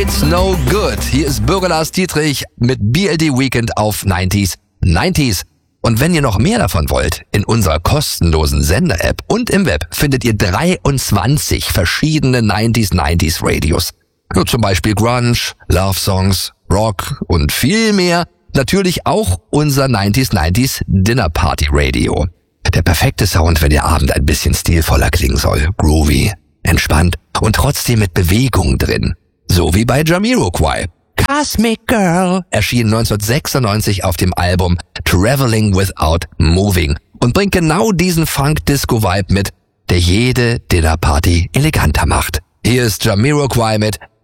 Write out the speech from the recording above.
It's no good. Hier ist Bürger Lars Dietrich mit BLD Weekend auf 90s. Und wenn ihr noch mehr davon wollt, in unserer kostenlosen Sender-App und im Web findet ihr 23 verschiedene 90s Radios. Ja, zum Beispiel Grunge, Love Songs, Rock und viel mehr. Natürlich auch unser 90s Dinner Party Radio. Der perfekte Sound, wenn der Abend ein bisschen stilvoller klingen soll. Groovy, entspannt und trotzdem mit Bewegung drin. So wie bei Jamiroquai. Cosmic Girl erschien 1996 auf dem Album Traveling Without Moving und bringt genau diesen Funk-Disco-Vibe mit, der jede Dinnerparty eleganter macht. Hier ist Jamiroquai mit